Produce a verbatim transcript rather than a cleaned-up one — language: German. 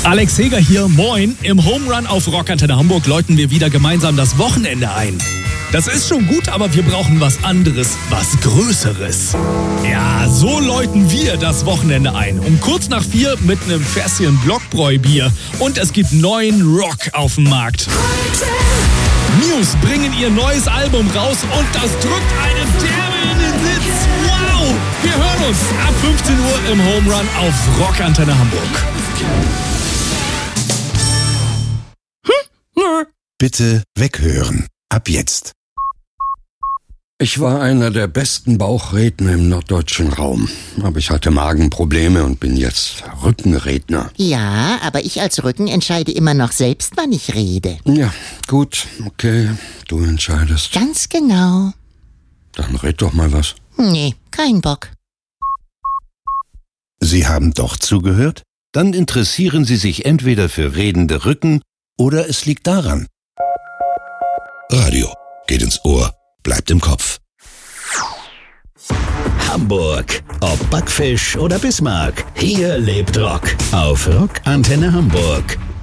Alex Heger hier, moin. Im Home Run auf Rockantenne Hamburg läuten wir wieder gemeinsam das Wochenende ein. Das ist schon gut, aber wir brauchen was anderes, was Größeres. Ja, so läuten wir das Wochenende ein. Um kurz nach vier mit einem Fässchen Blockbräu-Bier. Und es gibt neuen Rock auf dem Markt. Muse bringen ihr neues Album raus und das drückt einen derbe in den Sitz. Wow! Wir hören uns ab fünfzehn Uhr im Home Run auf Rockantenne Hamburg. Bitte weghören. Ab jetzt. Ich war einer der besten Bauchredner im norddeutschen Raum. Aber ich hatte Magenprobleme und bin jetzt Rückenredner. Ja, aber ich als Rücken entscheide immer noch selbst, wann ich rede. Ja, gut, okay, du entscheidest. Ganz genau. Dann red doch mal was. Nee, kein Bock. Sie haben doch zugehört? Dann interessieren Sie sich entweder für redende Rücken oder es liegt daran. Radio geht ins Ohr, bleibt im Kopf. Hamburg, ob Backfisch oder Bismarck, hier lebt Rock auf Rockantenne Hamburg.